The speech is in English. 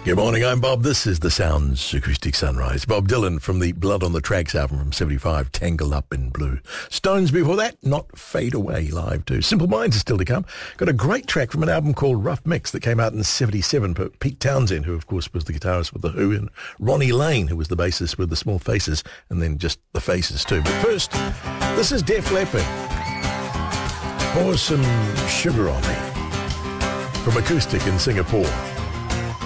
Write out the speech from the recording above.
Good morning, I'm Bob. This is the Sounds Acoustic Sunrise. Bob Dylan from the Blood on the Tracks album from 75, Tangled Up in Blue. Stones before that, Not Fade Away live too. Simple Minds is still to come. Got a great track from an album called Rough Mix that came out in 77. Pete Townsend, who of course was the guitarist with The Who, and Ronnie Lane, who was the bassist with The Small Faces, and then just the Faces too. But first, this is Def Leppard. Pour Some Sugar on Me from Acoustic in Singapore.